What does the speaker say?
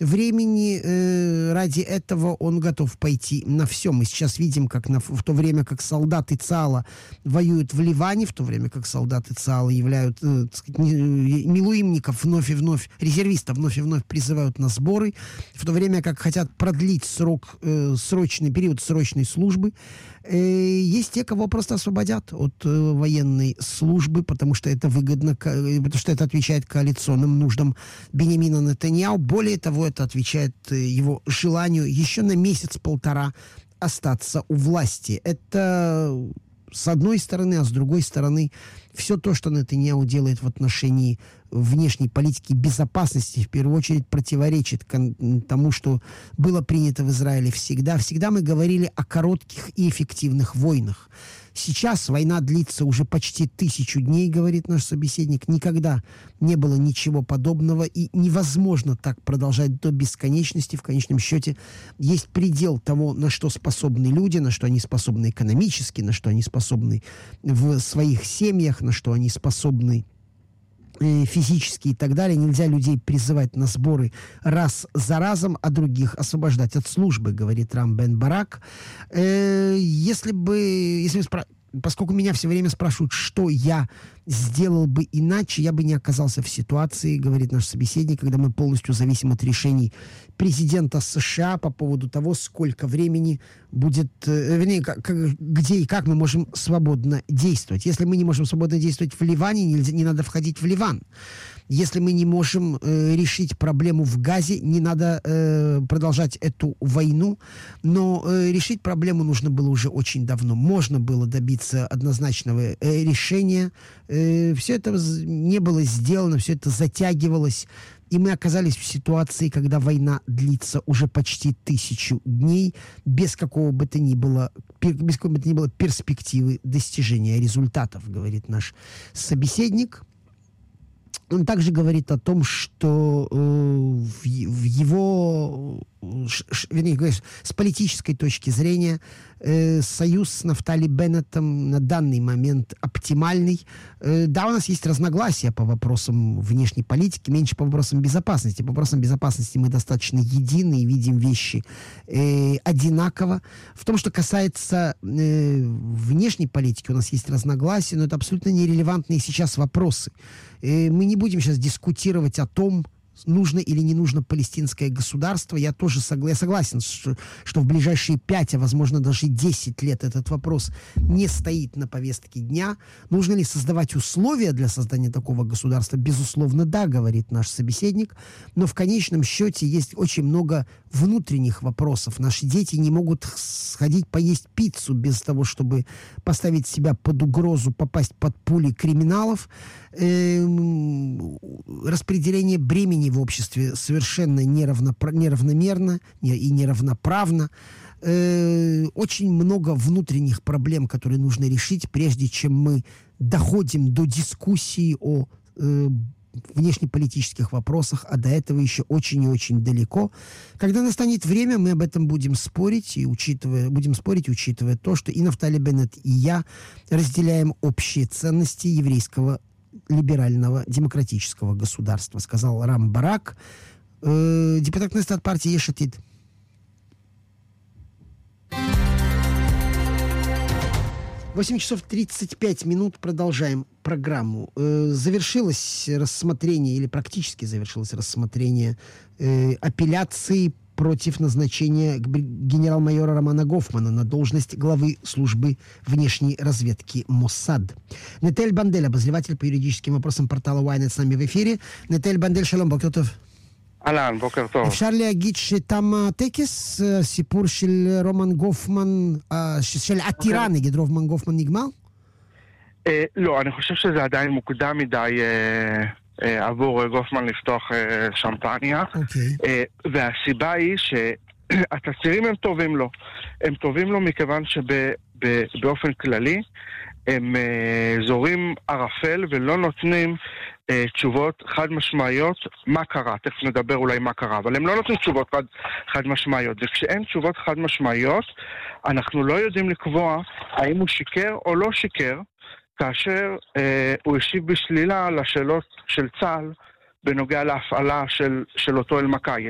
времени ради этого он готов пойти на все. Мы сейчас видим, как в то время, как солдаты ЦАЛа воюют в Ливане, в то время, как солдаты ЦАЛа являют, так сказать, милуимников вновь и вновь, резервистов вновь и вновь призывают на сборы, в то время как хотят продлить срочный период срочной службы. Есть те, кого просто освободят от военной службы, потому что это выгодно, потому что это отвечает коалиционным нуждам Беньямина Нетаньяху. Более того, это отвечает его желанию еще на месяц-полтора остаться у власти. Это с одной стороны, а с другой стороны, все то, что Нетаньяху делает в отношении внешней политики безопасности, в первую очередь противоречит тому, что было принято в Израиле всегда. Всегда мы говорили о коротких и эффективных войнах. Сейчас война длится уже почти 1000 дней, говорит наш собеседник. Никогда не было ничего подобного, и невозможно так продолжать до бесконечности. В конечном счете есть предел того, на что способны люди, на что они способны экономически, на что они способны в своих семьях, на что они способны физически и так далее. Нельзя людей призывать на сборы раз за разом, а других освобождать от службы, говорит Рам бен Барак. Поскольку меня все время спрашивают, что я сделал бы иначе, я бы не оказался в ситуации, говорит наш собеседник, когда мы полностью зависим от решений президента США по поводу того, сколько времени будет, вернее, где и как мы можем свободно действовать. Если мы не можем свободно действовать в Ливане, не надо входить в Ливан. Если мы не можем решить проблему в Газе, не надо продолжать эту войну. Но решить проблему нужно было уже очень давно. Можно было добиться однозначного решения. Все это не было сделано, все это затягивалось. И мы оказались в ситуации, когда война длится уже почти 1000 дней, без какого бы то ни было перспективы достижения результатов, говорит наш собеседник. Он также говорит о том, что в его, вернее, говоришь, с политической точки зрения союз с Нафтали Беннетом на данный момент оптимальный. Да, у нас есть разногласия по вопросам внешней политики, меньше по вопросам безопасности. По вопросам безопасности мы достаточно едины и видим вещи одинаково. В том, что касается внешней политики, у нас есть разногласия, но это абсолютно нерелевантные сейчас вопросы. Мы не будем сейчас дискутировать о том, нужно или не нужно палестинское государство. Я тоже согласен, что в ближайшие 5, а возможно даже 10 лет этот вопрос не стоит на повестке дня. Нужно ли создавать условия для создания такого государства? Безусловно, да, говорит наш собеседник. Но в конечном счете есть очень много внутренних вопросов. Наши дети не могут сходить поесть пиццу без того, чтобы поставить себя под угрозу, попасть под пули криминалов. Распределение бремени в обществе совершенно неравномерно и неравноправно. Очень много внутренних проблем, которые нужно решить, прежде чем мы доходим до дискуссии о внешнеполитических вопросах, а до этого еще очень и очень далеко. Когда настанет время, мы об этом будем спорить, учитывая то, что и Нафтали Беннет, и я разделяем общие ценности еврейского либерального демократического государства, сказал Рам Барак, депутат Кнессет от партии Еш Атид. Восемь часов 35 минут. Продолжаем программу. Завершилось рассмотрение, или практически завершилось рассмотрение апелляции против назначения генерал-майора Романа Гофмана на должность главы службы внешней разведки Моссад. Нетель Бандель, обозреватель по юридическим вопросам портала Ynet, с нами в эфире. Нетель Бандель, шалом, בוקר טוב. אהלן, בוקר טוב. אפשר להגיד שתם הטקס, סיפור של רומן גופמן, של עתירה נגד רומן גופמן נגמר? לא, אני חושב שזה עדיין מוקדם מדי עבור גופמן לפתוח שמפניה. והסיבה היא שהתצהירים הם טובים לו. הם טובים לו מכיוון שבאופן כללי הם זורים ערפל ולא נותנים תשובות חד משמעיות מה קרה. תכף נדבר אולי מה קרה, אבל הם לא נותנים תשובות חד משמעיות. וכשאין תשובות חד משמעיות, אנחנו לא יודעים לקבוע האם הוא שיקר או לא שיקר, כאשר הוא השיב בשלילה לשאלות של צה"ל בנוגע להפעלה של אותו אל-מקאי.